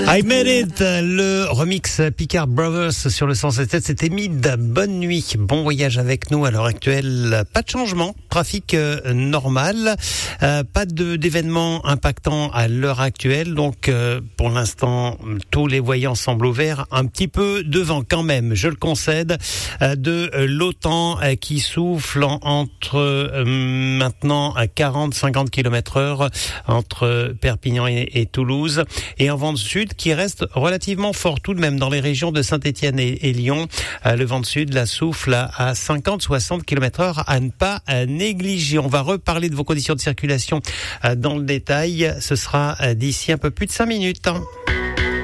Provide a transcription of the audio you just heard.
I Made It, le remix Picard Brothers sur le 107.7, c'était Mid. Bonne nuit, bon voyage avec nous à l'heure actuelle. Pas de changement, trafic normal, pas d'événements impactants à l'heure actuelle. Donc pour l'instant, tous les voyants semblent ouverts. Un petit peu de vent quand même, je le concède, de l'OTAN qui souffle entre maintenant à 40-50 km/h entre Perpignan et Toulouse. Et un vent de sud qui reste relativement fort tout de même dans les régions de Saint-Étienne et Lyon. Le vent de sud la souffle à 50-60 km/h à ne pas négliger. On va reparler de vos conditions de circulation dans le détail. Ce sera d'ici un peu plus de 5 minutes.